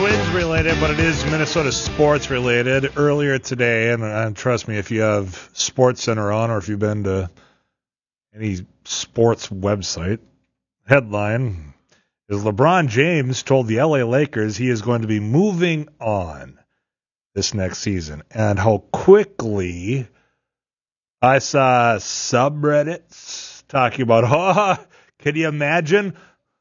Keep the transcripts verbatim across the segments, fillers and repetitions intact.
Twins related, but it is Minnesota sports related. Earlier today, and, and trust me, if you have Sports Center on or if you've been to any sports website, headline is LeBron James told the L A Lakers he is going to be moving on this next season. And how quickly I saw subreddits talking about, oh, can you imagine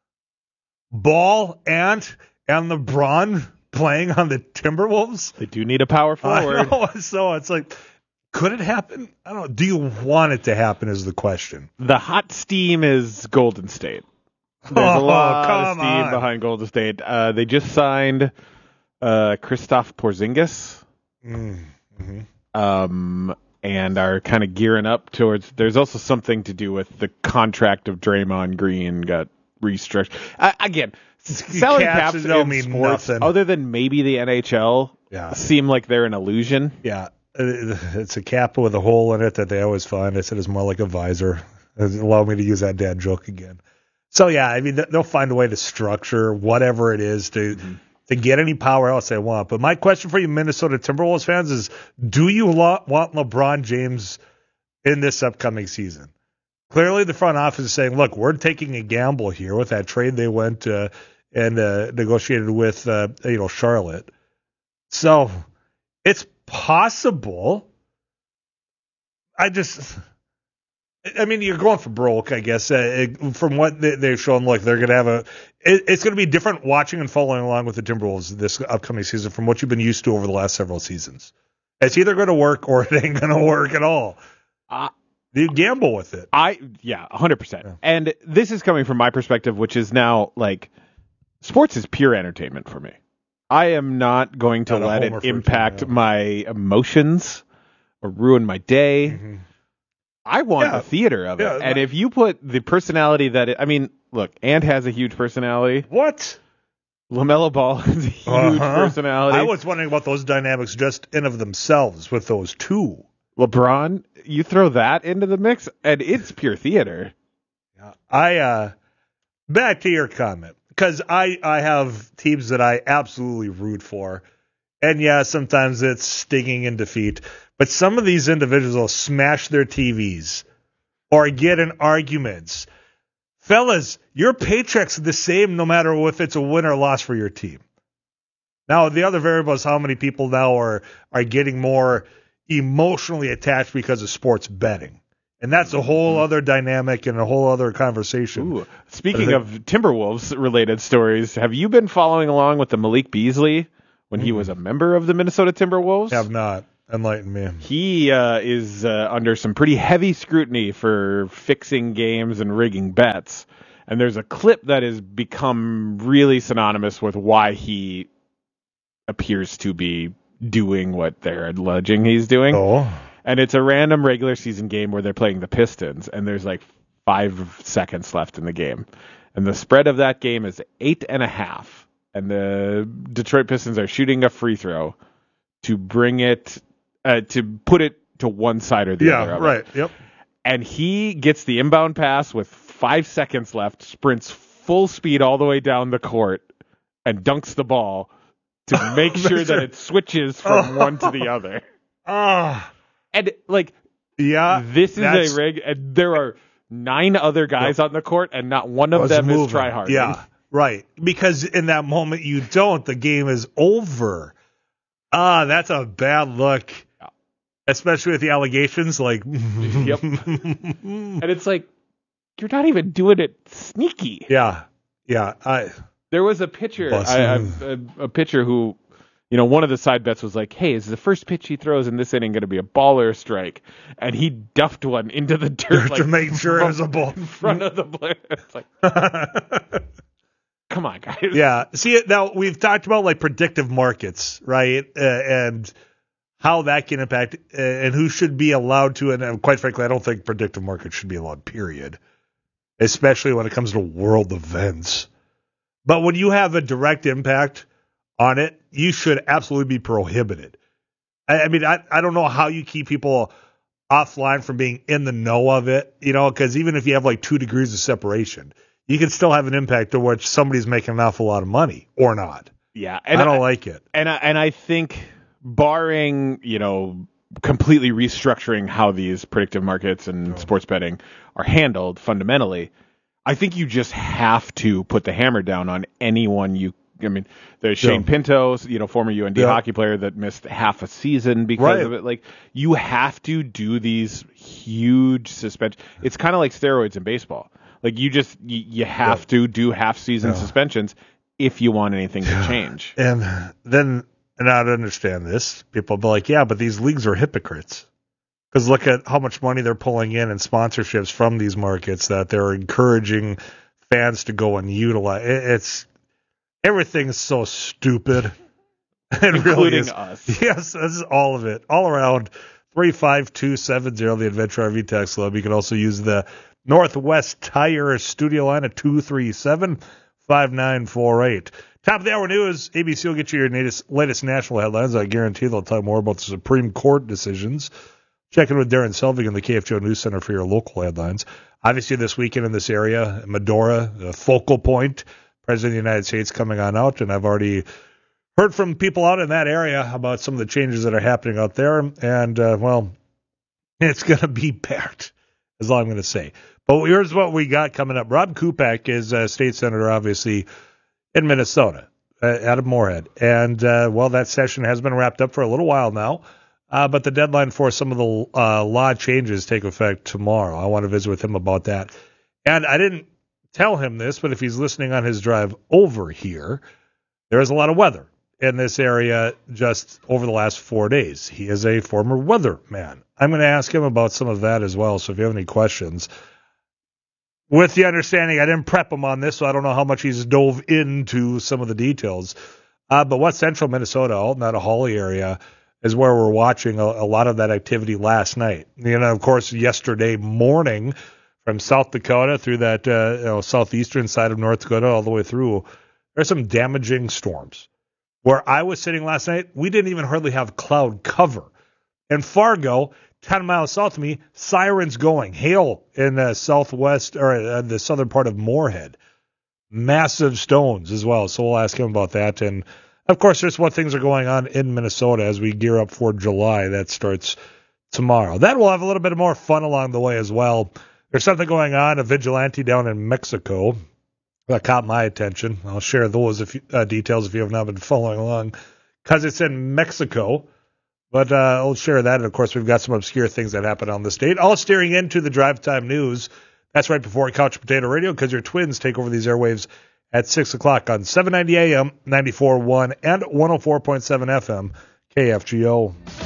Ball, Ant, and LeBron playing on the Timberwolves? They do need a power forward. I know, so it's like, could it happen? I don't know. Do you want it to happen is the question. The hot steam is Golden State. There's Oh, a lot come of steam on. behind Golden State. Uh, they just signed uh, Kristaps Porzingis. Mm-hmm. Um, and are kind of gearing up towards. There's also something to do with the contract of Draymond Green got restructured. Uh, again, salary Caps caps don't in mean sports, nothing. other than maybe the N H L, Yeah. seem like they're an illusion. Yeah, it's a cap with a hole in it that they always find. I said it's more like a visor. Allow me to use that dad joke again. So, yeah, I mean, they'll find a way to structure whatever it is to mm-hmm. to get any power else they want. But my question for you Minnesota Timberwolves fans is, do you lo- want LeBron James in this upcoming season? Clearly, the front office is saying, look, we're taking a gamble here with that trade they went uh, and uh, negotiated with, uh, you know, Charlotte. So it's possible. I just, I mean, you're going for broke, I guess. Uh, it, from what they, they've shown, like they're going to have a, it, it's going to be different watching and following along with the Timberwolves this upcoming season from what you've been used to over the last several seasons. It's either going to work or it ain't going to work at all. Uh, You gamble with it. I yeah, one hundred percent. Yeah. And this is coming from my perspective, which is now like sports is pure entertainment for me. I am not going to Not a let homer it for you, impact yeah. my emotions or ruin my day. Mm-hmm. I want Yeah. the theater of it. Yeah, and my- if you put the personality that it, I mean, look, Ant has a huge personality. What? LaMelo Ball has a huge Uh-huh. personality. I was wondering about those dynamics just in of themselves with those two. LeBron, you throw that into the mix, and it's pure theater. Yeah. I uh, back to your comment, because I, I have teams that I absolutely root for. And yeah, sometimes it's stinging in defeat. But some of these individuals will smash their T Vs or get in arguments. Fellas, your paycheck's the same no matter if it's a win or loss for your team. Now, the other variable is how many people now are, are getting more emotionally attached because of sports betting. And that's a whole other dynamic and a whole other conversation. Ooh. Speaking of Timberwolves-related stories, have you been following along with the Malik Beasley when he was a member of the Minnesota Timberwolves? Have not. Enlighten me. He uh, is uh, under some pretty heavy scrutiny for fixing games and rigging bets. And there's a clip that has become really synonymous with why he appears to be doing what they're alleging he's doing. Oh. And it's a random regular season game where they're playing the Pistons, and there's like five seconds left in the game. And the spread of that game is eight and a half. And the Detroit Pistons are shooting a free throw to bring it, uh, to put it to one side or the Yeah, other. of right. it. Yep. And he gets the inbound pass with five seconds left, sprints full speed all the way down the court, and dunks the ball to make sure that it switches from one to the other. Ah. And, like, Yeah. this is that's- a rig, and there are nine other guys on the court, and not one of was them moving. is tryharding. Yeah. Right. Because in that moment you don't, the game is over. Ah, that's a bad look. Yeah. Especially with the allegations, like. Yep. And it's like, you're not even doing it sneaky. Yeah. Yeah. I. There was a pitcher, Busted. I, I, a, a pitcher who, you know, one of the side bets was like, hey, is the first pitch he throws in this inning going to be a ball or a strike? And he duffed one into the dirt to like, make sure it was a from- ball. in front of the player. It's like, come on, guys. Yeah. See, now we've talked about like predictive markets, right? Uh, and how that can impact uh, and who should be allowed to. And uh, quite frankly, I don't think predictive markets should be allowed, period. Especially when it comes to world events. But when you have a direct impact on it, you should absolutely be prohibited. I, I mean, I, I don't know how you keep people offline from being in the know of it, you know, because even if you have like two degrees of separation, you can still have an impact to which somebody's making an awful lot of money or not. Yeah, and I don't I, like it. And I, and I think, barring, you know, completely restructuring how these predictive markets and oh. sports betting are handled fundamentally, I think you just have to put the hammer down on anyone you. I mean, there's Shane yeah. Pinto, you know, former U N D yeah. hockey player that missed half a season because right. of it. Like, you have to do these huge suspensions. It's kind of like steroids in baseball. Like, you just you, you have yeah. to do half season yeah. suspensions if you want anything to change. And then, and I don't understand this. People will be like, yeah, but these leagues are hypocrites. Because look at how much money they're pulling in and sponsorships from these markets that they're encouraging fans to go and utilize. It's everything's so stupid. It Including really is. us. Yes, this is all of it. All around. three five two seven zero, the Adventure R V Text Club. You can also use the Northwest Tire studio line at two three seven, five nine four eight. Top of the hour news. A B C will get you your latest, latest national headlines. I guarantee they'll talk more about the Supreme Court decisions. Check in with Darren Selvig in the K F G O News Center for your local headlines. Obviously, this weekend in this area, Medora, the focal point, President of the United States coming on out, and I've already heard from people out in that area about some of the changes that are happening out there, and, uh, well, it's going to be packed, is all I'm going to say. But here's what we got coming up. Rob Kupak is a state senator, obviously, in Minnesota, uh, out of Moorhead. And, uh, well, that session has been wrapped up for a little while now. Uh, but the deadline for some of the uh, law changes take effect tomorrow. I want to visit with him about that. And I didn't tell him this, but if he's listening on his drive over here, there is a lot of weather in this area just over the last four days. He is a former weatherman. I'm going to ask him about some of that as well. So if you have any questions, with the understanding I didn't prep him on this, so I don't know how much he's dove into some of the details. Uh, but what central Minnesota, Alton, that Hawley area, is where we're watching a, a lot of that activity last night. You know, of course, yesterday morning from South Dakota through that uh, you know, southeastern side of North Dakota all the way through, there's some damaging storms. Where I was sitting last night, we didn't even hardly have cloud cover. In Fargo, ten miles south of me, sirens going. Hail in the southwest or uh, the southern part of Moorhead. Massive stones as well. So we'll ask him about that. And of course, there's what things are going on in Minnesota as we gear up for July. That starts tomorrow. Then we'll have a little bit more fun along the way as well. There's something going on, a vigilante down in Mexico that caught my attention. I'll share those if you, uh, details if you have not been following along, because it's in Mexico. But uh, I'll share that. And, of course, we've got some obscure things that happen on the state. All steering into the Drive Time News. That's right before Couch Potato Radio, because your Twins take over these airwaves at six o'clock on seven ninety A M, ninety-four point one, and one oh four point seven F M, K F G O.